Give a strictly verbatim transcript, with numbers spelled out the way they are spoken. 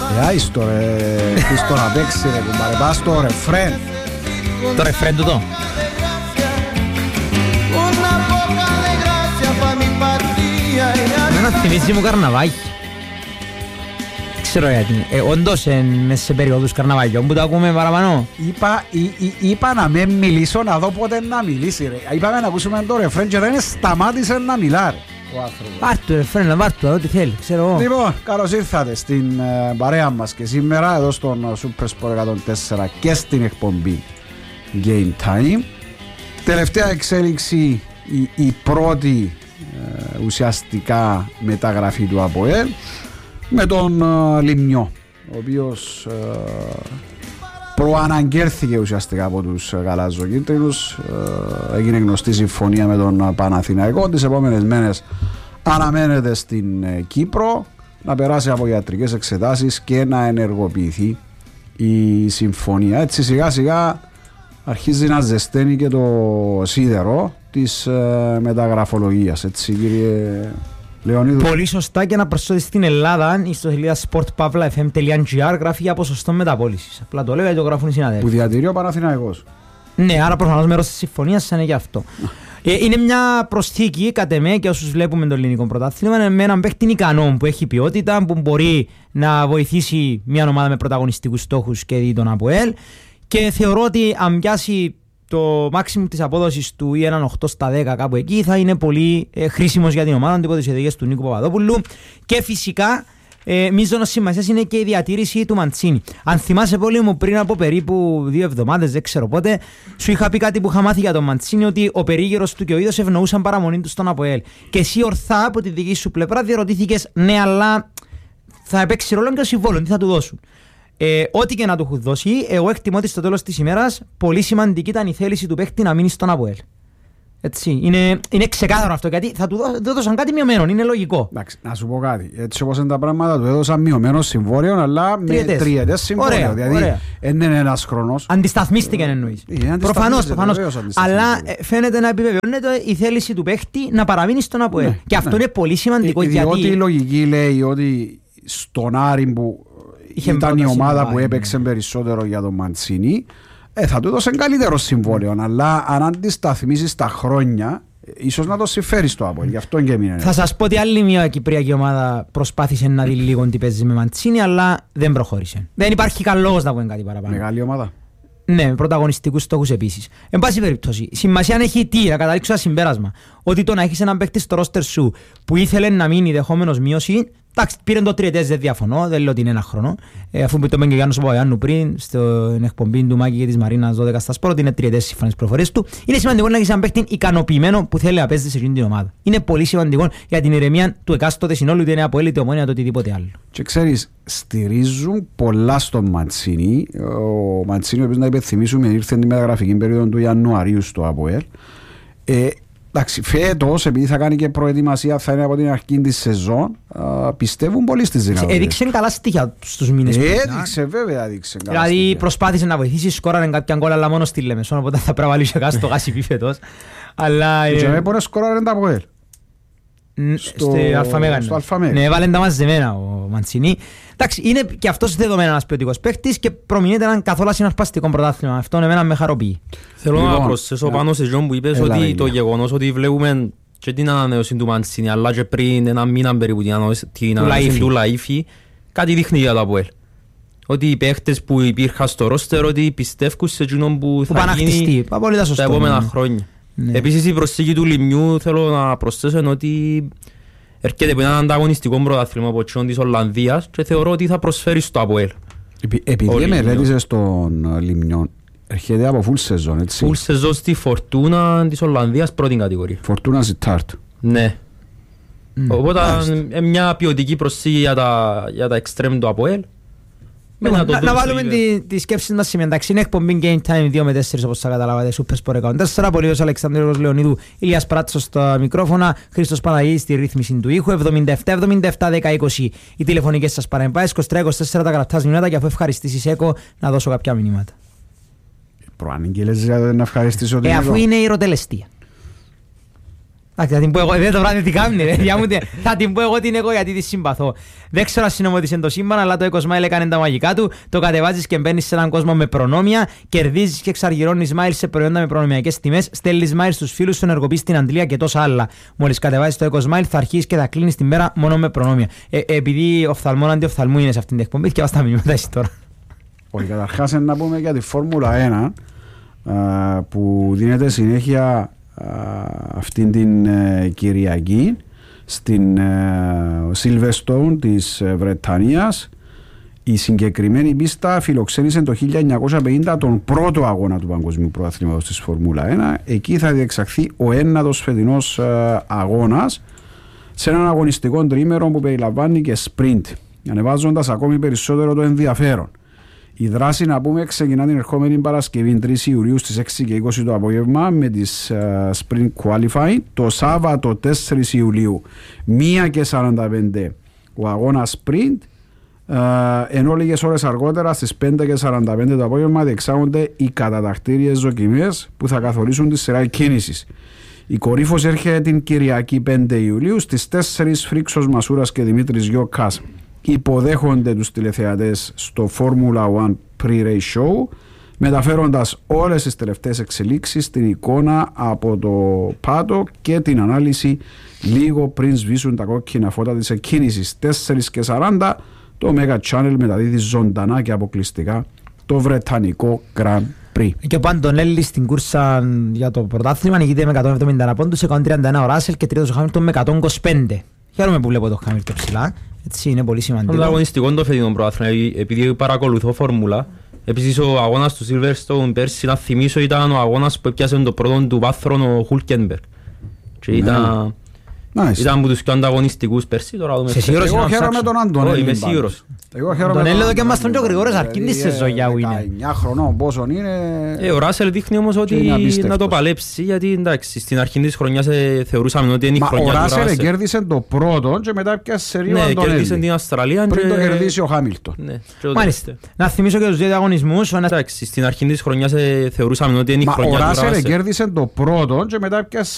άις το ρε, πεις το να παίξει ρε κουμπάρε, πας στο ρεφρέν. Το ρεφρέν του το. Εμένα θυμίζει μου καρναβάκι. Ξέρω γιατί. Ε, όντως μέσα σε περίοδους καρναβαγιών που το ακούμε παραπάνω. Είπα, ή, ή, είπα να με μιλήσω να δω πότε να μιλήσει ρε. Είπαμε να ακούσουμε το ρεφρέν και δεν σταμάτησε να μιλά ρε. Πάρ' του ρεφρέν, να πάρ' του, ό,τι θέλει, ξέρω εγώ. Λοιπόν, καλώς ήρθατε στην uh, παρέα μας και σήμερα εδώ στον uh, Supersport εκατόν τέσσερα και στην εκπομπή Game Time. Τελευταία εξέλιξη, η, η πρώτη uh, ουσιαστικά μεταγραφή του ΑΠΟΕΛ με τον uh, Λιμνιό, ο οποίος uh, προαναγγέλθηκε ουσιαστικά από τους uh, γαλαζοκίτρινους. Uh, έγινε γνωστή συμφωνία με τον uh, Παναθηναϊκό. Τις επόμενες μέρες αναμένεται στην uh, Κύπρο να περάσει από ιατρικές εξετάσεις και να ενεργοποιηθεί η συμφωνία. Έτσι σιγά σιγά αρχίζει να ζεσταίνει και το σίδερο της uh, μεταγραφολογίας. Έτσι κύριε Λεωνίδου. Πολύ σωστά, και να προσθέτει στην Ελλάδα η ιστοσελίδα sportpavlafm.gr γράφει για ποσοστό μεταπώλησης. Απλά το λέω γιατί το γράφουν οι συναδέλφοι. Που διατηρεί ο Παναθηναϊκός. Ναι, άρα προφανώς μέρος της συμφωνίας είναι γι' αυτό. ε, είναι μια προσθήκη κατ' εμέ και όσους βλέπουμε το ελληνικό πρωτάθλημα με έναν παίκτη ικανό που έχει ποιότητα, που μπορεί να βοηθήσει μια ομάδα με πρωταγωνιστικούς στόχους και δι τον ΑΠΟΕΛ. Και θεωρώ ότι αν πιάσει το maximum της απόδοσης του ή έναν οκτώ στα δέκα κάπου εκεί θα είναι πολύ ε, χρήσιμος για την ομάδα, τίποτε τις οδηγίες του Νίκου Παπαδόπουλου. Και φυσικά ε, μείζωνος σημασίας είναι και η διατήρηση του Μαντσίνη. Αν θυμάσαι πολύ μου πριν από περίπου δύο εβδομάδες, δεν ξέρω πότε, σου είχα πει κάτι που είχα μάθει για τον Μαντσίνη, ότι ο περίγυρος του και ο ίδιος ευνοούσαν παραμονή του στον ΑΠΟΕΛ. Και εσύ ορθά από τη δική σου πλευρά διερωτήθηκες, ναι, αλλά θα παίξει ρόλο και ο συμβόλαιο, τι θα του δώσουν. Ε, ό,τι και να του έχουν δώσει, εγώ εκτιμώ ότι στο τέλος της ημέρας πολύ σημαντική ήταν η θέληση του παίκτη να μείνει στον ΑΠΟΕΛ. Έτσι, είναι, είναι ξεκάθαρο αυτό, γιατί θα του δώσαν κάτι μειωμένο, είναι λογικό. Εντάξει, να σου πω κάτι. Έτσι όπως είναι τα πράγματα, του έδωσαν μειωμένο συμβόλαιο, αλλά με τριετές συμβόλαιο. Δηλαδή, δεν είναι ένας χρόνος. Αντισταθμίστηκε εννοείς. Προφανώς, προφανώς. Αλλά φαίνεται να επιβεβαιώνεται η θέληση του παίκτη να παραμείνει στον ΑΠΟΕΛ. Ναι, και αυτό ναι. είναι πολύ σημαντικό. Ε, γιατί... διότι η λογική λέει ότι στον Άρη που ήταν η ομάδα που έπαιξε ναι. περισσότερο για τον Μαντσίνη, ε, θα του έδωσε καλύτερο συμβόλαιο. Mm. Αλλά αν αντισταθμίσεις τα χρόνια, ίσως να το συμφέρει στο ΑΠΟΕΛ. Γι' αυτό και μείνει. Θα σας πω ότι άλλη μια κυπριακή ομάδα προσπάθησε να δει λίγο τι παίζει με Μαντσίνη, αλλά δεν προχώρησε. Δεν υπάρχει καλό λόγος να πούμε κάτι παραπάνω. Μεγάλη ομάδα. Ναι, με πρωταγωνιστικούς στόχους επίσης. Εν πάση περιπτώσει, σημασία αν έχει τι, να καταλήξω ένα συμπέρασμα. Ότι το να έχεις έναν παίκτη στο ρόστερ σου που ήθελε να μείνει δεχόμενος μείωση. Εντάξει, πήρε το τριετές, δεν διαφωνώ, δεν λέω ότι είναι ένα χρόνο. Ε, αφού το είπε και ο Γιάννος Παπαγιάννου πριν, στην εκπομπή του Μάκη και της Μαρίνας δώδεκα στα Σπορ, ότι είναι τριετές σύμφωνα στις προφορές του. Είναι σημαντικό να έχεις έναν παίκτη ικανοποιημένο που θέλει να παίζει σε εκείνη την ομάδα. Είναι πολύ σημαντικό για την ηρεμία του εκάστοτε συνόλου, είτε είναι ΑΠΟΕΛ, είτε Ομόνοια, είτε οτιδήποτε άλλο. Και ξέρεις, στηρίζουν πολλά στον Μαντσίνη. Ο Μαντσίνη, ο οποίος να υπενθυμίσουμε, ήρθε την μεταγραφική περίοδο του Ιανουαρίου στο ΑΠΟΕΛ. Ε, Εντάξει, φέτος, επειδή θα κάνει και προετοιμασία, θα είναι από την αρχή της σεζόν, α, πιστεύουν πολύ στις δυνατότητες. Έδειξε καλά στοιχεία στους μήνες που ήταν. Έδειξε, βέβαια, έδειξε καλά δηλαδή στοιχεία. προσπάθησε να βοηθήσει, σκόρανε κάποια γκολ, αλλά μόνο στη Λεμεσόν, οπότε θα πρέπει να βάλει και στο γάσι φέτος. Αλλά... Και με πόνες σκόραρε τα ΑΠΟΕΛ. Στο Αλφαμέγανο. Ναι, έβαλε τα μαζεμένα ο Μαντσίνη. Εντάξει, είναι και αυτός δεδομένο ένας ποιοτικός παίκτης και προμηνύεται έναν καθόλου συναρπαστικό πρωτάθλημα. Αυτό εμένα με χαροποιεί. Θέλω λοιπόν, να προσθέσω yeah. πάνω σε John που είπες ότι yeah. το γεγονός ότι βλέπουμε και την ανανέωση του Μαντσίνη, αλλά και πριν ένα μήνα περίπου την ανανέωση του Λαΐφη, κάτι δείχνει για το ΑΠΟΕΛ. Ότι οι παίκτες που υπήρχαν στο ρόστερ ότι πιστεύουν σε εκείνον που θα που γίνει τα επόμενα χρόνια. Ναι. Επίσης η προσθήκη του Λιμνιού θέλω να προσθέσω ότι έρχεται από έναν ανταγωνιστικό πρωτάθλημα από εκείνον της Ολλανδίας και θεωρώ ότι θα προσφέρει στο ΑΠΟΕΛ. Επειδή μελέτησες τον Λιμνιό, έρχεται από full season, έτσι. Full season στη Φορτούνα της Ολλανδίας πρώτη κατηγορία. Φορτούνα Ζιτάρτ. Ναι. Mm. Οπότε είναι μια ποιοτική προσθήκη για τα, για τα extreme του ΑΠΟΕΛ. Να, να, να βάλουμε τη, τη σκέψη μας σήμερα. Εντάξει, είναι εκπομπή Game Time δύο με τέσσερα όπως θα καταλάβατε. Supersport εκατόν τέσσερα. Πολύος Αλεξανδρέος Λεωνίδου, Ηλίας Πράτσος στα μικρόφωνα, Χρήστος Παναγίδης στη ρύθμιση του ήχου. εβδομήντα επτά εβδομήντα επτά δέκα είκοσι οι τηλεφωνικές σας παρεμβάσεις. είκοσι τρία είκοσι τέσσερα τα γραπτάς μηνύματα. Και αφού ευχαριστήσεις ΕΚΟ, να δώσω κάποια μηνύματα. Προανήγγελες να ευχαριστήσω. Ε, αφού είναι η ρωτελεστία. Θα την πω εγώ, δεν το βράδυ τι κάνει, θα την πω εγώ την εγώ γιατί τη συμπαθώ. Δεν ξέρω αν συνομωτήσε το σύμπαν, αλλά το EcoSmile έκανε τα μαγικά του. Το κατεβάζεις και μπαίνεις σε έναν κόσμο με προνόμια, κερδίζεις και εξαργυρώνεις miles σε προϊόντα με προνομιακές τιμές, στέλνεις miles στους φίλους σου, ενεργοποιείς την αντλία και τόσα άλλα. Μόλις κατεβάζεις το EcoSmile, θα αρχίσεις και θα κλείνεις την μέρα μόνο με προνόμια. Ε, επειδή οφθαλμόν αντιοφθαλμού είναι σε αυτήν την εκπομπή, και βάστα μηνύματα εσύ τώρα. Όχι, καταρχάς να πούμε για τη Φόρμουλα ένα που δίνεται συνέχεια αυτήν την uh, Κυριακή στην uh, Silverstone της uh, Βρετανίας. Η συγκεκριμένη πίστα φιλοξένησε το χίλια εννιακόσια πενήντα τον πρώτο αγώνα του Παγκοσμίου Πρωταθλήματος της Φόρμουλα ένα. Εκεί θα διεξαχθεί ο ένατος φετινός uh, αγώνας σε έναν αγωνιστικό τρίμερο που περιλαμβάνει και sprint, ανεβάζοντας ακόμη περισσότερο το ενδιαφέρον. Η δράση, να πούμε, ξεκινά την ερχόμενη Παρασκευή τρεις Ιουλίου στις έξι και είκοσι το απόγευμα με τις uh, Sprint Qualifying. Το Σάββατο τέσσερις Ιουλίου μία και σαράντα πέντε ο αγώνας Sprint, uh, ενώ λίγες ώρες αργότερα στις πέντε και σαράντα πέντε το απόγευμα διεξάγονται οι κατατακτήριες δοκιμές που θα καθορίσουν τη σειρά κίνησης. Η κορύφωση έρχεται την Κυριακή πέντε Ιουλίου στις τέσσερις Φρίξος Μασούρας και Δημήτρης Γιώκας υποδέχονται τους τηλεθεατές στο Formula One Pre-Race Show, μεταφέροντας όλες τις τελευταίες εξελίξεις στην εικόνα από το πάτο και την ανάλυση λίγο πριν σβήσουν τα κόκκινα φώτα της εκκίνησης. τέσσερις και σαράντα το Mega Channel μεταδίδει ζωντανά και αποκλειστικά το βρετανικό Grand Prix. Και ο Παντονέλη στην κούρσα για το πρωτάθλημα νικείται με εκατόν εβδομήντα ένα πόντους, εκατόν τριάντα ένα ο Ράσελ και τρίτος ο Χάμιλτον με εκατόν είκοσι πέντε. Χαίρομαι που βλέπω το Χάμιλτον ψηλά. Έτσι είναι πολύ σημαντικό. Είναι αγωνιστικό το φετινό πρωτάθλημα, επειδή παρακολουθώ φόρμουλα. Επίσης ο αγώνας του Silverstone πέρσι, να θυμίσω, ήταν ο αγώνας που έπιασε το πρώτο του βάθρον ο Χούλκενμπεργκ. Και ήταν... Nice. Ήταν από τους πιο ανταγωνιστικούς πέρσι, τώρα δούμε. Σε σίγουρος εγώ χαίρομαι τον Αντωνέλη. Είμαι σίγουρος. Τον έλεγε και μας τον πιο γρηγόρος αρκίνης σε ζωγιά που είναι. δεκαεννιά χρονών πόσον είναι. Ε, ο Ράσελ δείχνει όμως ότι να το παλέψει, γιατί εντάξει, στην αρχή της χρονιάς θεωρούσαμε ότι είναι η χρονιά του Ράσελ. Ο Ράσελ κέρδισε το πρώτο και μετά πιάσε σε ρίο Αντωνέλη. Ναι, κέρδισε την Αυστραλία. Πριν το κερδίσει ο Χάμιλτον. Μάλιστα. Να θυμίσω και τους δύο διαγωνισμούς. Εντάξει, στην αρχή της χρονιάς θεωρούσαμε ότι είναι η χρονιά του Ράσελ. Ο Ράσελ κέρδισε το πρώτο και μετά πιάσε